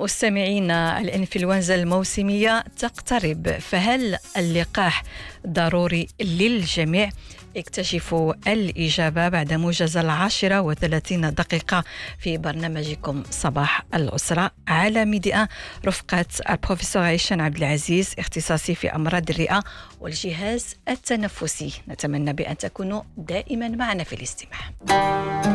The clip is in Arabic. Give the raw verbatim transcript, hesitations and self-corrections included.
مستمعينا، الإنفلونزا الموسمية تقترب، فهل اللقاح ضروري للجميع؟ اكتشفوا الإجابة بعد موجز العاشرة وثلاثين دقيقة في برنامجكم صباح الأسرة على ميديا، رفقة البروفيسور عيشان عبد العزيز، اختصاصي في أمراض الرئة والجهاز التنفسي. نتمنى بأن تكونوا دائما معنا في الاستماع.